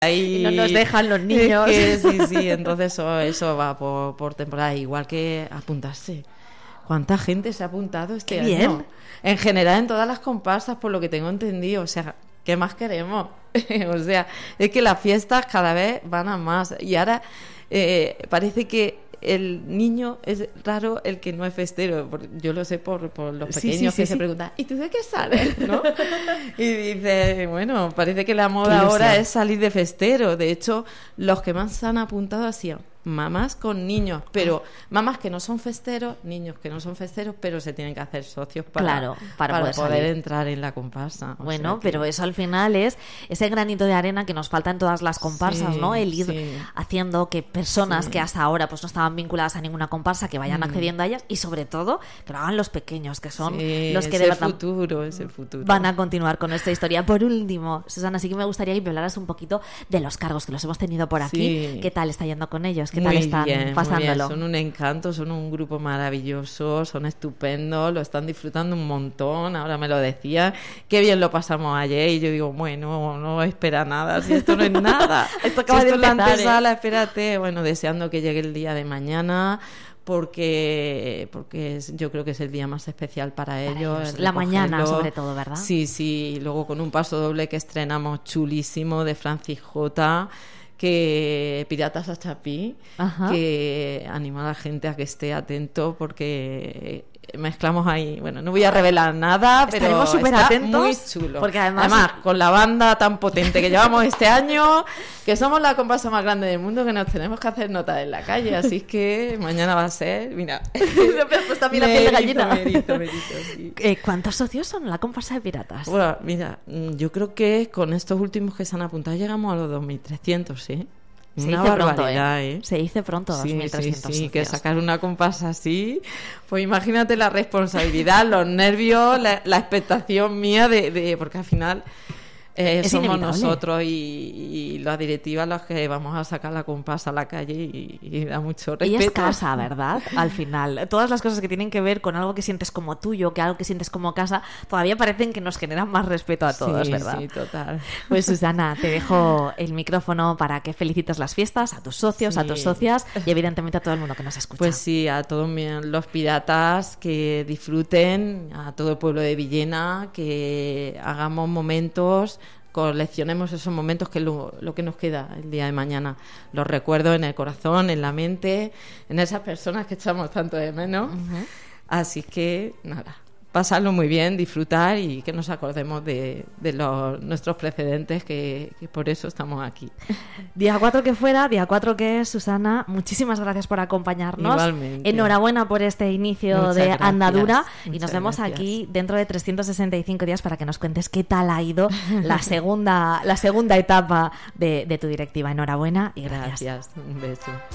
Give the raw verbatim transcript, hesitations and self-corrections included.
ahí no nos dejan los niños. Es que, sí, sí, entonces eso, eso va por, por temporada, igual que apuntarse. ¿Cuánta gente se ha apuntado este Qué año? bien. En general en todas las comparsas, por lo que tengo entendido, o sea, ¿qué más queremos? O sea, es que las fiestas cada vez van a más y ahora eh, parece que el niño es raro el que no es festero. Yo lo sé por, por los pequeños sí, sí, sí, que sí. se preguntan, ¿y tú de qué sales? ¿No? Y dice, bueno, parece que la moda ahora es salir de festero. De hecho, los que más se han apuntado han sido mamás con niños, pero mamás que no son festeros, niños que no son festeros, pero se tienen que hacer socios para, claro, para, para poder, poder entrar en la comparsa. O bueno, sea que... pero eso al final es ese granito de arena que nos falta en todas las comparsas, sí, ¿no? El ir sí. haciendo que personas sí. que hasta ahora pues no estaban vinculadas a ninguna comparsa, que vayan mm. accediendo a ellas y sobre todo que lo hagan los pequeños, que son sí, los que es de el verdad futuro, es el futuro. van a continuar con nuestra historia. Por último, Susana, sí que me gustaría que me hablaras un poquito de los cargos que los hemos tenido por aquí. Sí. ¿Qué tal está yendo con ellos? ¿Qué Muy tal están bien, pasándolo? Muy bien. Son un encanto, son un grupo maravilloso, son estupendos, lo están disfrutando un montón. Ahora me lo decía, qué bien lo pasamos ayer y yo digo, bueno, no espera nada, si esto no es nada. esto acaba si de esto empezar, es la antesala, ¿eh? Espérate. Bueno, deseando que llegue el día de mañana. Porque porque es, yo creo que es el día más especial para, para ellos. ellos. La mañana, sobre todo, ¿verdad? Sí, sí. Y luego con un paso doble que estrenamos chulísimo de Francis J., que Piratas a Chapí, Ajá. que anima a la gente a que esté atento porque mezclamos ahí, bueno, no voy a revelar nada, pero está atentos muy chulo. Porque además, además, con la banda tan potente que llevamos este año, que somos la comparsa más grande del mundo, que nos tenemos que hacer notas en la calle, así es que mañana va a ser, mira, pues también la piel de gallina. Merito, merito, sí. eh, ¿Cuántos socios son la comparsa de Piratas? Bueno, mira, yo creo que con estos últimos que se han apuntado llegamos a los dos mil trescientos, ¿sí? Se una dice barbaridad, pronto, ¿eh? ¿eh? Se dice pronto, sí, dos mil trescientos sí, sí, socios. que sacar una comparsa así, pues imagínate la responsabilidad, los nervios, la, la expectación mía de, de porque al final eh, somos inevitable. Nosotros y, y las directivas los que vamos a sacar la comparsa a la calle y, y da mucho respeto. Y es casa, ¿verdad? Al final, todas las cosas que tienen que ver con algo que sientes como tuyo, que algo que sientes como casa, todavía parecen que nos generan más respeto a todos, sí, ¿verdad? Sí, total. Pues Susana, te dejo el micrófono para que felicites las fiestas a tus socios, sí. a tus socias y evidentemente a todo el mundo que nos escucha. Pues sí, a todos los piratas que disfruten, a todo el pueblo de Villena, que hagamos momentos, coleccionemos esos momentos que es lo, lo que nos queda el día de mañana, los recuerdos en el corazón, en la mente, en esas personas que echamos tanto de menos. Uh-huh. Así que nada, pasarlo muy bien, disfrutar y que nos acordemos de, de los, nuestros precedentes, que, que por eso estamos aquí. Día cuatro que fuera, día cuatro que es, Susana, muchísimas gracias por acompañarnos. Igualmente. Enhorabuena por este inicio Muchas de gracias. andadura y Muchas nos vemos gracias. aquí dentro de trescientos sesenta y cinco días para que nos cuentes qué tal ha ido la segunda, la segunda etapa de, de tu directiva. Enhorabuena y gracias. Gracias, un beso.